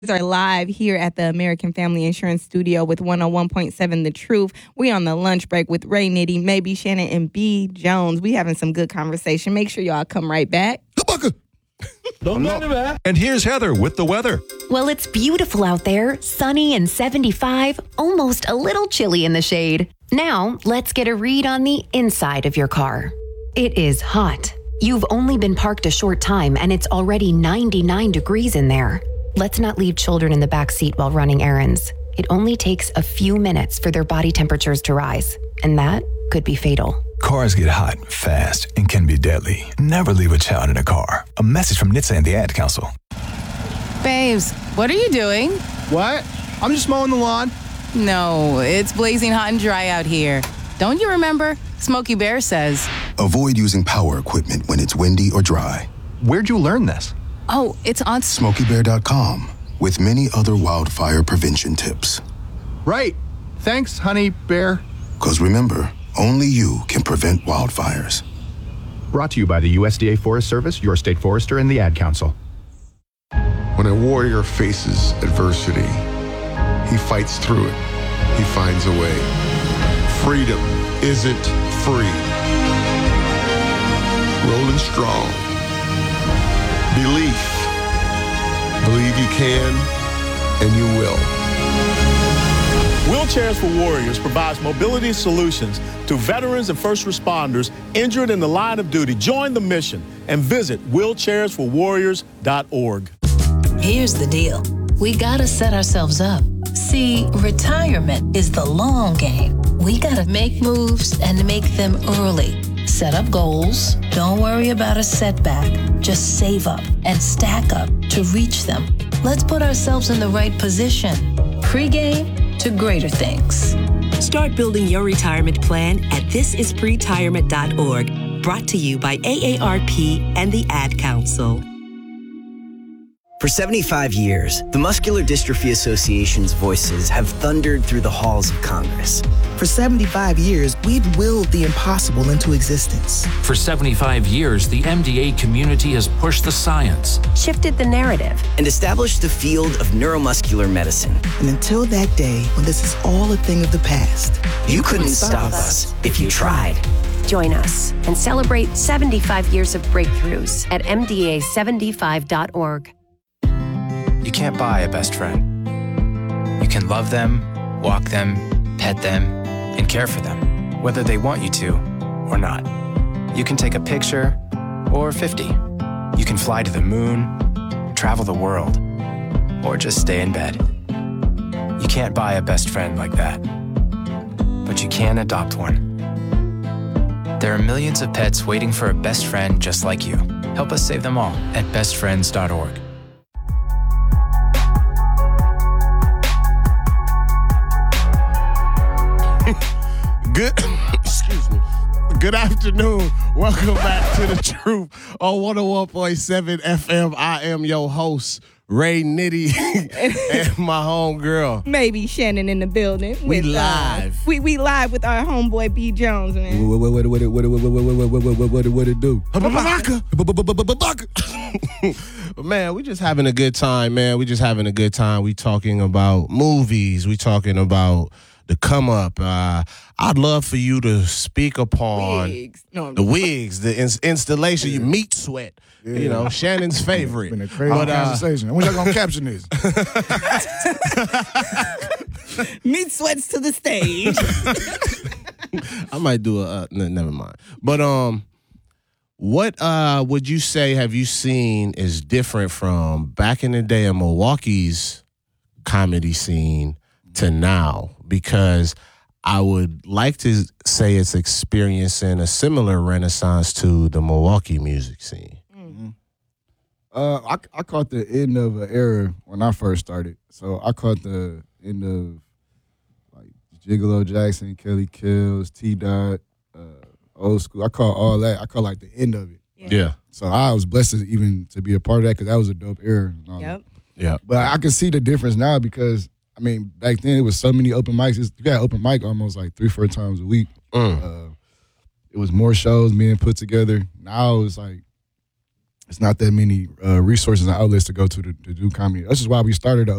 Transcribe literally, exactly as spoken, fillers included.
Are live here at the American Family Insurance Studio with one oh one point seven The Truth. We on the lunch break with Ray Nitty, Maybe Shannon, and B. Jones. We having some good conversation. Make sure y'all come right back. Don't go back. And here's Heather with the weather. Well, it's beautiful out there, sunny and seventy-five, almost a little chilly in the shade. Now, let's get a read on the inside of your car. It is hot. You've only been parked a short time and it's already ninety-nine degrees in there. Let's not leave children in the back seat while running errands. It only takes a few minutes for their body temperatures to rise, and that could be fatal. Cars get hot, fast, and can be deadly. Never leave a child in a car. A message from N H T S A and the Ad Council. Babes, what are you doing? What? I'm just mowing the lawn. No, it's blazing hot and dry out here. Don't you remember? Smokey Bear says. Avoid using power equipment when it's windy or dry. Where'd you learn this? Oh, it's on Smokey Bear dot com with many other wildfire prevention tips. Right. Thanks, honey bear. Because remember, only you can prevent wildfires. Brought to you by the U S D A Forest Service, your state forester, and the Ad Council. When a warrior faces adversity, he fights through it. He finds a way. Freedom isn't free. Rolling strong. Belief. Believe you can, and you will. Wheelchairs for Warriors provides mobility solutions to veterans and first responders injured in the line of duty. Join the mission and visit wheelchairs for warriors dot org. Here's the deal. We gotta set ourselves up. See, retirement is the long game. We gotta make moves and make them early. Set up goals. Don't worry about a setback. Just save up and stack up to reach them. Let's put ourselves in the right position. Pre-game to greater things. Start building your retirement plan at this is pretirement dot org. Brought to you by A A R P and the Ad Council. For seventy-five years, the Muscular Dystrophy Association's voices have thundered through the halls of Congress. For seventy-five years, we've willed the impossible into existence. For seventy-five years, the M D A community has pushed the science, shifted the narrative, and established the field of neuromuscular medicine. And until that day, when this is all a thing of the past, you, you couldn't, couldn't stop us if you tried. Join us and celebrate seventy-five years of breakthroughs at M D A seventy-five dot org. You can't buy a best friend. You can love them, walk them, pet them, and care for them, whether they want you to or not. You can take a picture or fifty. You can fly to the moon, travel the world, or just stay in bed. You can't buy a best friend like that, but you can adopt one. There are millions of pets waiting for a best friend just like you. Help us save them all at best friends dot org. Good, excuse me. Good afternoon. Welcome back to The Truth on one oh one point seven F M. I am your host, Ray Nitty, and my homegirl. Maybe Shannon in the building. We with, live. Uh, we we live with our homeboy B. Jones, man. What what what what what what what what what what it do? Man, we just having a good time, man. We just having a good time. We talking about movies. We talking about the come up. Uh, I'd love for you to speak upon wigs. No, the wigs, the ins- installation, your meat sweat. Yeah. You know, Shannon's favorite. Been a crazy but, uh, conversation. When y'all gonna caption this? Meat sweats to the stage. I might do a. Uh, n- never mind. But um, what uh would you say have you seen is different from back in the day of Milwaukee's comedy scene to now? Because I would like to say it's experiencing a similar renaissance to the Milwaukee music scene. Mm-hmm. Uh, I, I caught the end of an era when I first started. So I caught the end of like Gigolo Jackson, Kelly Kills, T-Dot, uh, Old School. I caught all that. I caught like the end of it. Yeah. yeah. So I was blessed to even to be a part of that because that was a dope era. And all yep. That. Yeah. But I can see the difference now because I mean, back then it was so many open mics. It's, you got open mic almost like three, four times a week. Mm. Uh, it was more shows being put together. Now it's like it's not that many uh, resources and outlets to go to, to to do comedy. That's just why we started.